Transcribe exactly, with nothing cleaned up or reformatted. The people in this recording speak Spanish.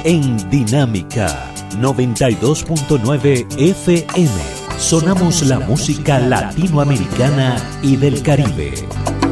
En Dinámica noventa y dos punto nueve F M sonamos la música latinoamericana y del Caribe.